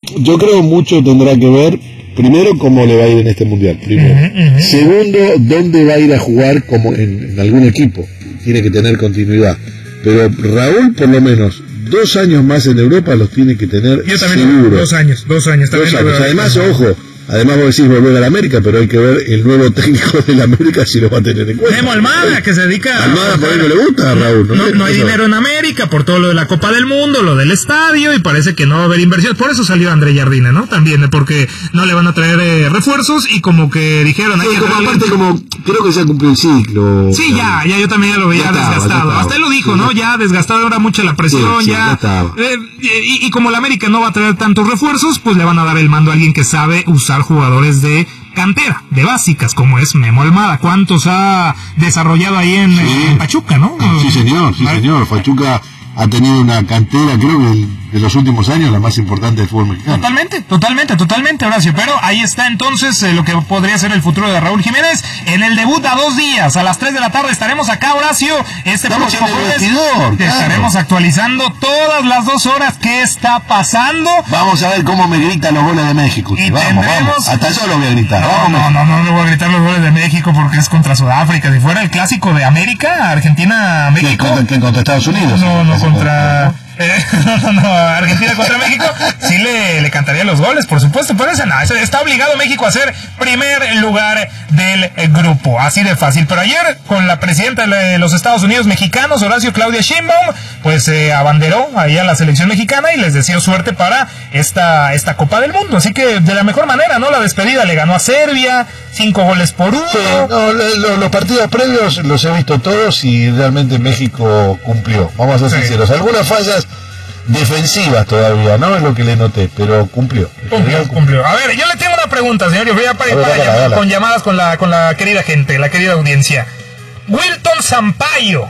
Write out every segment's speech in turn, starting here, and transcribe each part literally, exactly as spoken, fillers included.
yo creo mucho tendrá que ver, primero, cómo le va a ir en este mundial, primero. Uh-huh, uh-huh. Segundo, dónde va a ir a jugar como en, en algún equipo. Tiene que tener continuidad. Pero Raúl, por lo menos, dos años más en Europa los tiene que tener. Yo también, seguro. Dos años, dos años. También dos años. Además, ojo, además vos decís volver a la América, pero hay que ver el nuevo técnico de la América si lo va a tener en cuenta. Memo Almada, que se dedica... Almada por ahí no le gusta a Raúl. No, no, no hay dinero en América por todo lo de la Copa del Mundo, lo del estadio, y parece que no va a haber inversión. Por eso salió André Jardine, ¿no? También, porque no le van a traer eh, refuerzos, y como que dijeron... Sí, hay que como traerle... aparte, como creo que ya cumplió el ciclo. Sí, ya, ya yo también ya lo veía ya desgastado. Estaba, ya Hasta él lo dijo, sí, ¿no? Ya desgastado, ahora mucha la presión, sí, sí, ya... ya eh, y, y como la América no va a traer tantos refuerzos, pues le van a dar el mando a alguien que sabe usar jugadores de cantera, de básicas, como es Memo Almada. ¿Cuántos ha desarrollado ahí en, sí. en Pachuca, no? Sí, señor, sí, señor. Pachuca ha tenido una cantera, creo que de los últimos años, la más importante del fútbol mexicano. Totalmente, totalmente, totalmente, Horacio. Pero ahí está entonces eh, lo que podría ser el futuro de Raúl Jiménez. En el debut a dos días, a las tres de la tarde, estaremos acá, Horacio. Este Estamos próximo jueves claro. estaremos actualizando todas las dos horas qué está pasando. Vamos a ver cómo me gritan los goles de México. Y vamos, tendremos... vamos. Hasta yo lo voy a gritar. No, vamos, no, no, no, no voy a gritar los goles de México porque es contra Sudáfrica. Si fuera el clásico de América, Argentina, México. ¿Qué, contra, ¿qué, contra Estados Unidos? No, no, contra... Eh, no, no, no, Argentina contra México sí le, le cantaría los goles, por supuesto, pero ese no, está obligado México a ser primer lugar del grupo, así de fácil. Pero ayer, con la presidenta de los Estados Unidos mexicanos, Horacio Claudia Sheinbaum, pues eh, abanderó ahí a la selección mexicana y les deseó suerte para esta, esta Copa del Mundo, así que de la mejor manera, ¿no? La despedida le ganó a Serbia, cinco goles por uno. Sí, no, lo, lo, los partidos previos los he visto todos y realmente México cumplió, vamos a ser sí. sinceros, algunas fallas defensivas todavía, ¿no? Es lo que le noté, pero cumplió. Cumplió, cumplió. A ver, yo le tengo una pregunta, señor, yo voy a para, para dale, llamar, dale. con llamadas con la, con la querida gente, la querida audiencia. Wilton Sampaio,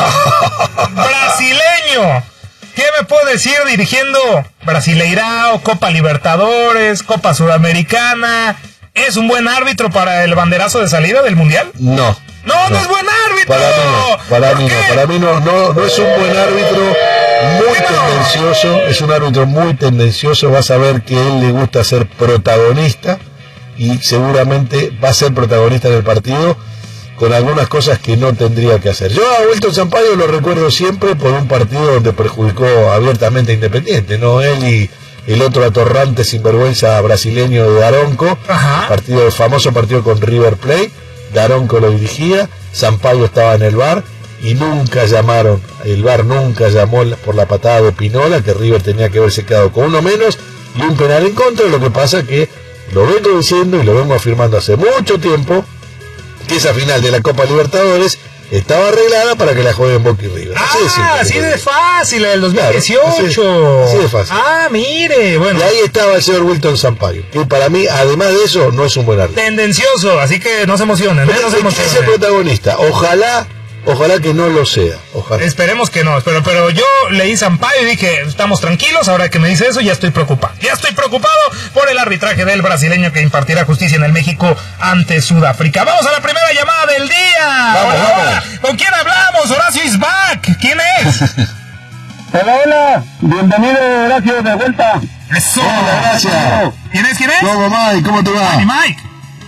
brasileño, ¿qué me puede decir dirigiendo Brasileirao, Copa Libertadores, Copa Sudamericana? ¿Es un buen árbitro para el banderazo de salida del Mundial? No. No, no, no es buen árbitro. Para mí no, para mí no, para mí no, no, no es un buen árbitro, muy tendencioso, es un árbitro muy tendencioso, vas a ver que a él le gusta ser protagonista y seguramente va a ser protagonista en el partido con algunas cosas que no tendría que hacer. Yo a Wilton Sampaio lo recuerdo siempre por un partido donde perjudicó abiertamente a Independiente, ¿no? Él y el otro atorrante sinvergüenza brasileño de Daronco, partido, el famoso partido con River Plate. Daronco lo dirigía, Sampaio estaba en el V A R y nunca llamaron, el V A R nunca llamó por la patada de Pinola, que River tenía que haberse quedado con uno menos y un penal en contra. Lo que pasa que lo vengo diciendo y lo vengo afirmando hace mucho tiempo, que esa final de la Copa Libertadores estaba arreglada para que la jueguen Boca y River. Ah, así, así de fácil, el dos mil dieciocho. Claro, así, así de fácil. Ah, mire, bueno. Y ahí estaba el señor Wilton Sampaio, que para mí, además de eso, no es un buen árbitro. Tendencioso, así que no se emocionen. Pero ¿eh? No se emocionen. Es el protagonista. Ojalá, ojalá que no lo sea. Ojalá. Esperemos que no, pero, pero yo leí Sampaio y dije, estamos tranquilos, ahora que me dice eso ya estoy preocupado. Ya estoy preocupado por el arbitraje del brasileño que impartirá justicia en el México ante Sudáfrica. Vamos a la primera llamada del día. Vamos, hola, vamos. Hola. ¿Con quién hablamos? Horacio is back. ¿Quién es? Hola, hola. Bienvenido, Horacio, de vuelta. Eso. Hola, gracias. ¿Quién es? ¿Quién es? ¿Cómo, Mike? ¿Cómo te va? Mi Mike.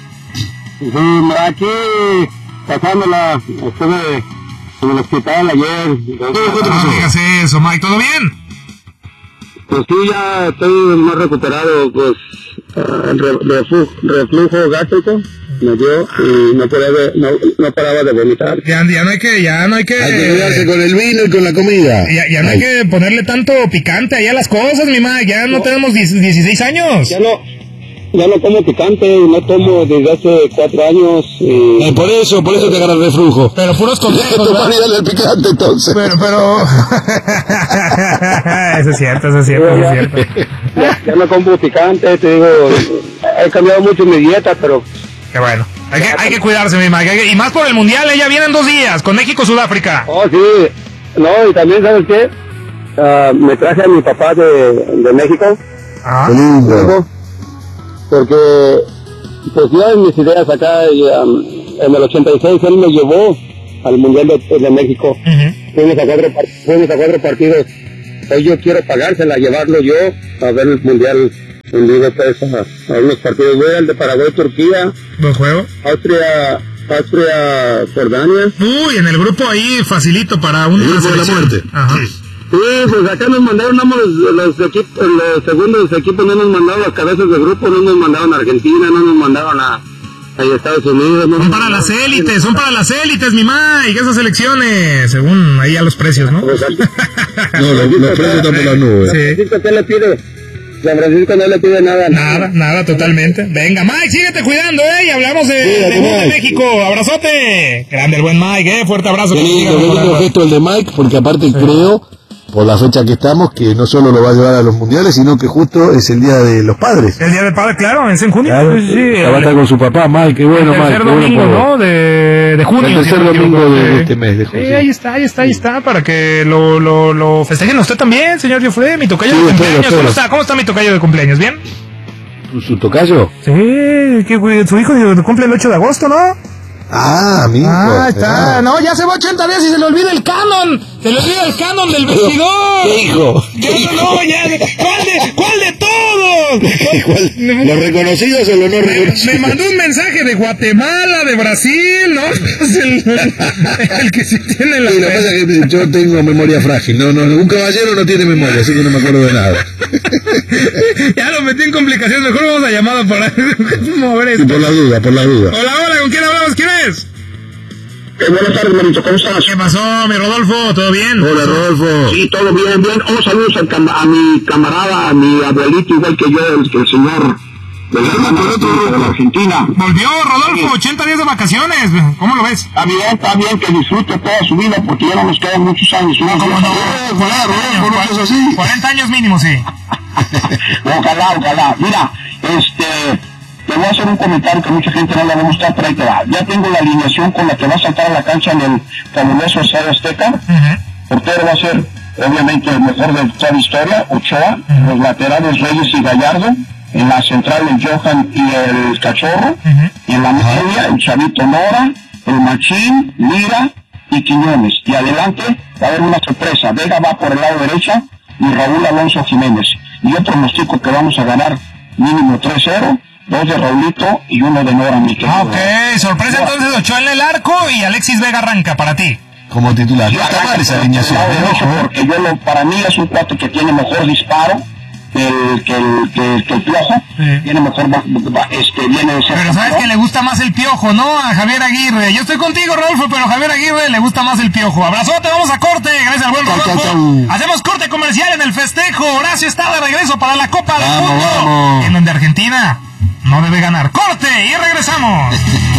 Sí, aquí pasándola. Estuve en el hospital ayer. No digas eso, Mike. ¿Todo bien? Pues sí, ya estoy más recuperado, pues, uh, reflujo, reflujo gástrico me dio y no paraba, no, no paraba de vomitar. Ya, ya no hay que, ya no hay que... Hay que cuidarse con el vino y con la comida. Ya, ya no hay que ponerle tanto picante ahí a las cosas, mi Mike. Ya no, no tenemos dieciséis años. Ya no... Ya no como picante, no tomo desde hace cuatro años. Y... Eh, por eso, por eso te agarra el reflujo. Pero puros consejos, tomar el picante, entonces. Pero, pero... eso es cierto, eso es cierto, eso es cierto. Ya, ya no como picante, te digo, he cambiado mucho mi dieta, pero... Qué bueno. Hay que, hay que cuidarse, mi Mike. Y más por el Mundial, ella viene en dos días, con México-Sudáfrica. Oh, sí. No, y también, ¿sabes qué? Uh, me traje a mi papá de, de México. Ah. Qué lindo. Porque pues yo en mis ideas acá y, um, en el ochenta y seis él me llevó al Mundial de, de México. Uh-huh. fuimos, a cuatro, fuimos a cuatro partidos. Hoy yo quiero pagársela, llevarlo yo a ver el Mundial en vivo pues a, a unos partidos. Voy al de Paraguay, Turquía. Buen juego. Austria, Austria, Jordania. Uy, en el grupo ahí facilito para una grupo de la muerte. Ajá. Sí, pues acá nos mandaron los, los equipos, los segundos equipos no nos mandaron las cabezas de grupo, no nos mandaron a Argentina, no nos mandaron a, a Estados Unidos. No son para las élites, son para las élites, mi Mike, esas elecciones, según ahí a los precios, ¿no? No, los, los precios están por las nubes. Sí. Francisco, ¿qué le pide? San Francisco no le pide nada. Nada, nada, totalmente. Venga, Mike, síguete cuidando, ¿eh? Y hablamos de, sí, de, de México. Abrazote. Grande el buen Mike, ¿eh? Fuerte abrazo. Qué lindo, qué lindo gesto el de Mike, porque aparte sí. creo, por la fecha que estamos, que no solo lo va a llevar a los mundiales, sino que justo es el día de los padres. El día del padre, claro, es en junio. Claro, sí, sí, va a estar con su papá, Mike, qué bueno, Mike. El tercer domingo, bueno, ¿no? De, de junio. El tercer si domingo no de, de este mes, de junio. Sí, ahí está, ahí está, ahí está, para que lo, lo, lo festejen usted también, señor Jofre, mi tocayo sí, de cumpleaños. Espero, ¿Cómo está? ¿Cómo está mi tocayo de cumpleaños? ¿Bien? ¿Su, su tocayo? Sí, que su hijo cumple el ocho de agosto, ¿no? Ah, amigo. Ah, está. Ah. No, ya se va ochenta días y se le olvida el canon. Se le olvida el canon del vestidor. ¿Qué hijo? Ya, no, ya. ¿Cuál de, cuál de todos? ¿Cuál? ¿Los reconocidos o los no reconocidos? Me, me mandó un mensaje de Guatemala, de Brasil, ¿no? Es el, el que sí tiene la... Sí, lo que pasa es que yo tengo memoria frágil. No, no, un caballero no tiene memoria, así que no me acuerdo de nada. Ya lo metí en complicaciones. Mejor vamos a llamada para mover esto. Y por la duda, por la duda. Hola, hola, ¿con quién hablamos? ¿Quién es? Eh, buenas tardes, manito, ¿cómo estás? ¿Qué pasó, mi Rodolfo? ¿Todo bien? Hola, Rodolfo. Sí, todo bien, bien. Oh, saludos a, cam a mi camarada, a mi abuelito, igual que yo, el, el señor de la, la Argentina. Volvió, Rodolfo, ochenta días de vacaciones. ¿Cómo lo ves? Está bien, está bien, que disfrute toda su vida, porque ya no nos quedan muchos años. No, como no, ojalá, Rodolfo, no es así. cuarenta años mínimo, sí. Ojalá, ojalá. Mira, este... te voy a hacer un comentario que mucha gente no le va a gustar, pero ahí te va. Ya tengo la alineación con la que va a saltar a la cancha en el fabuloso Estadio Azteca. Uh-huh. Portero va a ser, obviamente, el mejor de toda la historia, Ochoa. Uh-huh. Los laterales, Reyes y Gallardo. En la central, el Johan y el Cachorro. Uh-huh. Y en la media, el Chavito Nora, el Machín, Lira y Quiñones. Y adelante va a haber una sorpresa. Vega va por el lado derecho y Raúl Alonso Jiménez. Y yo pronostico que vamos a ganar mínimo tres cero. Dos de Raulito y uno de Nora, mi querido. Ah, ok, sorpresa entonces, Ochoa en el arco y Alexis Vega arranca para ti. Como titular. Sí, está mal esa alineación. Porque yo lo, para mí es un cuate que tiene mejor disparo que el, que el, que, que el Piojo. Sí. Tiene mejor, este, viene de ser. Pero sabes que le gusta más el Piojo, ¿no? A Javier Aguirre. Yo estoy contigo, Rodolfo, pero a Javier Aguirre le gusta más el Piojo. Abrazote, vamos a corte, gracias al buen Rodolfo. Hacemos corte comercial en el festejo. Horacio está de regreso para la Copa del vamos, Mundo. Vamos. En donde Argentina no debe ganar. ¡Corte! Y regresamos.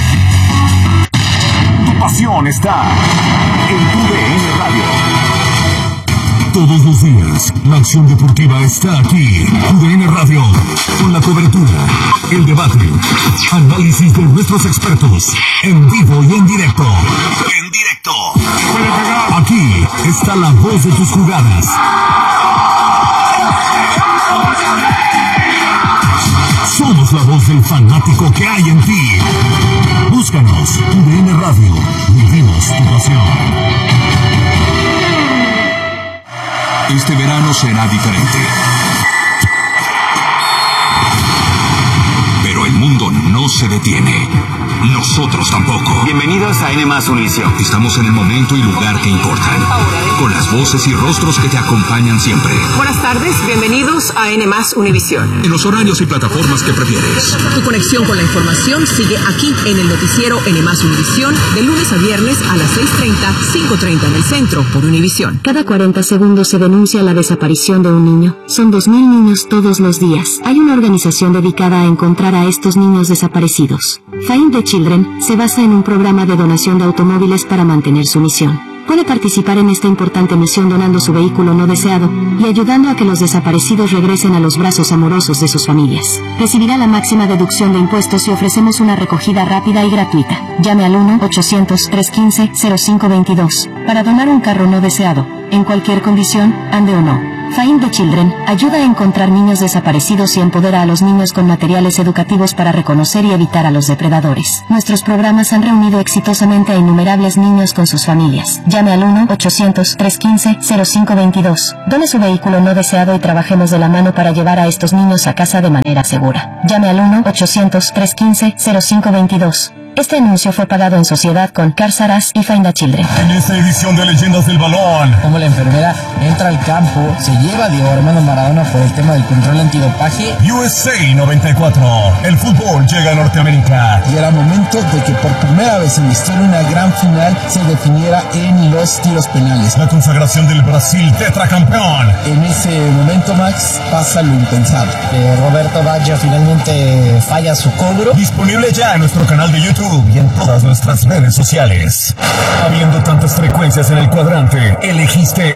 Tu pasión está en U D N Radio. Todos los días, la acción deportiva está aquí. U D N Radio, con la cobertura, el debate, análisis de nuestros expertos, en vivo y en directo. En directo. Aquí está la voz de tus jugadas. Somos la voz del fanático que hay en ti. Búscanos, U D N Radio. Vivimos tu pasión. Este verano será diferente. Pero el mundo no se detiene. Nosotros tampoco. Bienvenidos a N más Univisión. Estamos en el momento y lugar que importan. Con las voces y rostros que te acompañan siempre. Buenas tardes, bienvenidos a N más Univisión. En los horarios y plataformas que prefieres. Tu conexión con la información sigue aquí en el noticiero N más Univisión, de lunes a viernes a las seis treinta, cinco treinta en el centro, por Univisión. Cada cuarenta segundos se denuncia la desaparición de un niño. Son dos mil niños todos los días. Hay una organización dedicada a encontrar a estos niños desaparecidos. Find the Children se basa en un programa de donación de automóviles para mantener su misión. Puede participar en esta importante misión donando su vehículo no deseado y ayudando a que los desaparecidos regresen a los brazos amorosos de sus familias. Recibirá la máxima deducción de impuestos y ofrecemos una recogida rápida y gratuita. Llame al uno ochocientos, trescientos quince, cero cinco veintidós para donar un carro no deseado, en cualquier condición, ande o no. Find the Children ayuda a encontrar niños desaparecidos y empodera a los niños con materiales educativos para reconocer y evitar a los depredadores. Nuestros programas han reunido exitosamente a innumerables niños con sus familias. Llame al uno ochocientos, trescientos quince, cero cinco veintidós. Done su vehículo no deseado y trabajemos de la mano para llevar a estos niños a casa de manera segura. Llame al uno ochocientos, trescientos quince, cero cinco veintidós. Este anuncio fue pagado en sociedad con Cars R Us y Find the Children. En esta edición de Leyendas del Balón, como la enfermera entra al campo, se lleva a Diego Armando Maradona por el tema del control antidopaje. U S A noventa y cuatro, el fútbol llega a Norteamérica. Y era momento de que por primera vez en la historia una gran final se definiera en los tiros penales. La consagración del Brasil tetracampeón. En ese momento, Max, pasa lo impensable. Eh, Roberto Baggio finalmente falla su cobro. Disponible ya en nuestro canal de YouTube y en todas nuestras redes sociales. Habiendo tantas frecuencias en el cuadrante, elegiste...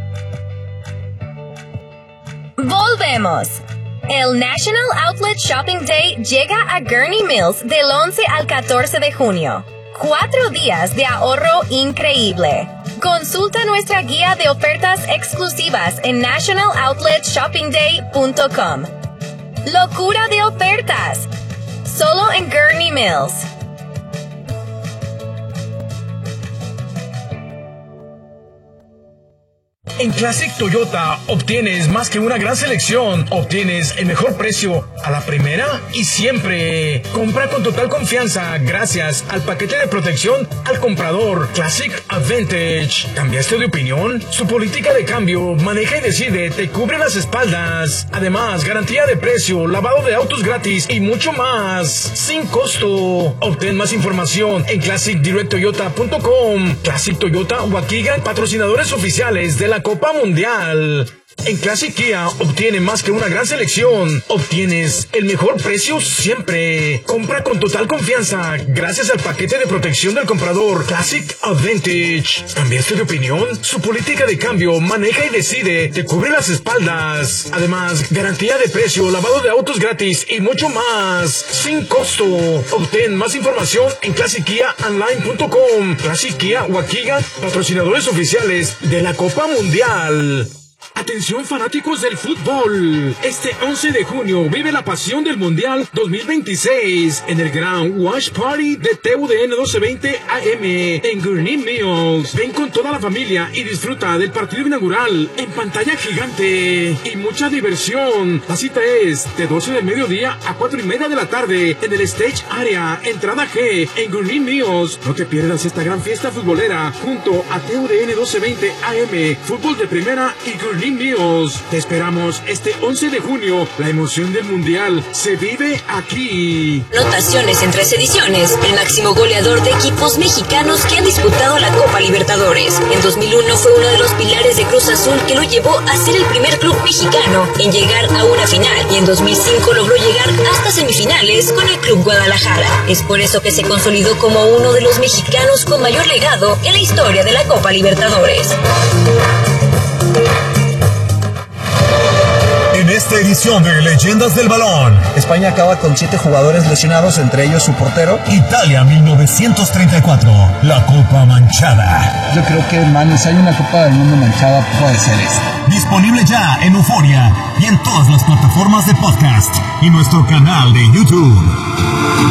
Volvemos. El National Outlet Shopping Day llega a Gurnee Mills del once al catorce de junio. Cuatro días de ahorro increíble. Consulta nuestra guía de ofertas exclusivas en national outlet shopping day punto com. Locura de ofertas. Solo en Gurnee Mills. En Classic Toyota obtienes más que una gran selección, obtienes el mejor precio a la primera y siempre. Compra con total confianza gracias al paquete de protección al comprador Classic Advantage. ¿Cambiaste de opinión? Su política de cambio, maneja y decide, te cubre las espaldas. Además, garantía de precio, lavado de autos gratis y mucho más, sin costo. Obtén más información en classic direct toyota punto com. Classic Toyota Waukegan, patrocinadores oficiales de la Copa Mundial. En Classic Kia obtiene más que una gran selección, obtienes el mejor precio siempre. Compra con total confianza gracias al paquete de protección del comprador Classic Advantage. ¿Cambiaste de opinión? Su política de cambio, maneja y decide, te cubre las espaldas. Además, garantía de precio, lavado de autos gratis y mucho más, sin costo. Obtén más información en classic kia online punto com. Classic Kia Waukegan, patrocinadores oficiales de la Copa Mundial. Atención fanáticos del fútbol, este once de junio vive la pasión del Mundial dos mil veintiséis en el gran Watch Party de T U D N doce veinte A M en Gurnee Mills. Ven con toda la familia y disfruta del partido inaugural en pantalla gigante y mucha diversión. La cita es de doce del mediodía a cuatro y media de la tarde en el Stage Area, entrada G en Gurnee Mills. No te pierdas esta gran fiesta futbolera junto a T U D N doce veinte A M, fútbol de primera y Gurnee Mills. Te esperamos este once de junio. La emoción del Mundial se vive aquí. Anotaciones en tres ediciones. El máximo goleador de equipos mexicanos que han disputado la Copa Libertadores. En dos mil uno fue uno de los pilares de Cruz Azul que lo llevó a ser el primer club mexicano en llegar a una final. Y en dos mil cinco logró llegar hasta semifinales con el Club Guadalajara. Es por eso que se consolidó como uno de los mexicanos con mayor legado en la historia de la Copa Libertadores. En esta edición de Leyendas del Balón, España acaba con siete jugadores lesionados, entre ellos su portero. Italia mil novecientos treinta y cuatro, la Copa Manchada. Yo creo que, man, si hay una Copa del Mundo manchada, puede ser esta. Disponible ya en Euforia y en todas las plataformas de podcast y nuestro canal de YouTube.